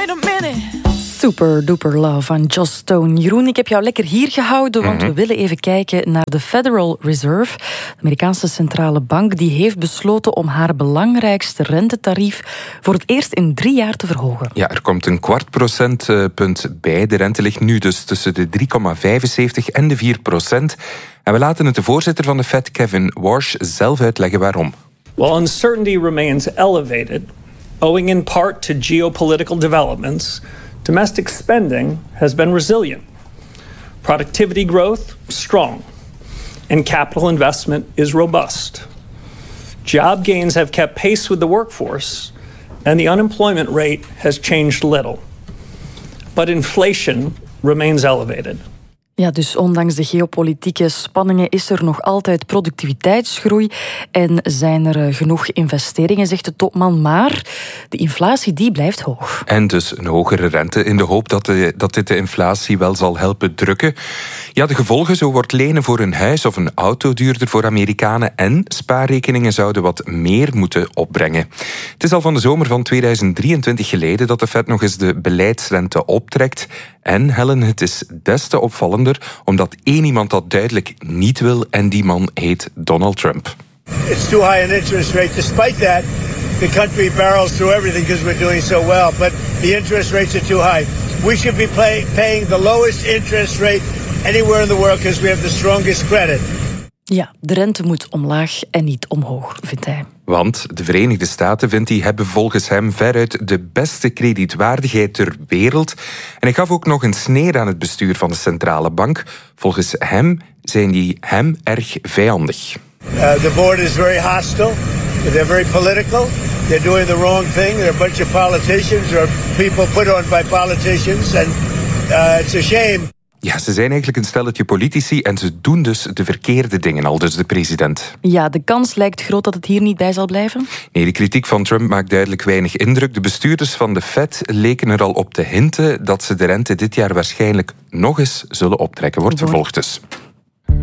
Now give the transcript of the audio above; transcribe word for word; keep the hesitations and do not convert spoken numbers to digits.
wait a minute. Super Duper Love van Joss Stone. Jeroen, ik heb jou lekker hier gehouden, want mm-hmm. we willen even kijken naar de Federal Reserve. De Amerikaanse centrale bank die heeft besloten om haar belangrijkste rentetarief voor het eerst in drie jaar te verhogen. Ja, er komt een kwart procentpunt bij. De rente ligt nu dus tussen de drie komma vijfenzeventig en de vier procent. En we laten het de voorzitter van de Fed, Kevin Warsh, zelf uitleggen waarom. While uncertainty remains elevated, owing in part to geopolitical developments, domestic spending has been resilient. Productivity growth, strong. And capital investment is robust. Job gains have kept pace with the workforce, and the unemployment rate has changed little. But inflation remains elevated. Ja, dus ondanks de geopolitieke spanningen is er nog altijd productiviteitsgroei en zijn er genoeg investeringen, zegt de topman. Maar de inflatie die blijft hoog. En dus een hogere rente in de hoop dat, de, dat dit de inflatie wel zal helpen drukken. Ja, de gevolgen, zo wordt lenen voor een huis of een auto duurder voor Amerikanen en spaarrekeningen zouden wat meer moeten opbrengen. Het is al van de zomer van tweeduizend drieëntwintig geleden dat de Fed nog eens de beleidsrente optrekt. En Helen, het is des te opvallender omdat één iemand dat duidelijk niet wil en die man heet Donald Trump. It's too high an interest rate. Despite that, the country barrels through everything because we're doing so well. But the interest rates are too high. We should be pay, paying the lowest interest rate anywhere in the world because we have the strongest credit. Ja, de rente moet omlaag en niet omhoog, vindt hij. Want de Verenigde Staten, vindt hij, hebben volgens hem veruit de beste kredietwaardigheid ter wereld. En hij gaf ook nog een sneer aan het bestuur van de centrale bank. Volgens hem zijn die hem erg vijandig. Uh, the board is very hostile. They're very political. They're doing the wrong thing. They're a bunch of politicians or people put on by politicians. And uh, it's a shame. Ja, ze zijn eigenlijk een stelletje politici en ze doen dus de verkeerde dingen, al dus de president. Ja, de kans lijkt groot dat het hier niet bij zal blijven? Nee, de kritiek van Trump maakt duidelijk weinig indruk. De bestuurders van de Fed leken er al op te hinten dat ze de rente dit jaar waarschijnlijk nog eens zullen optrekken. Wordt vervolgd dus.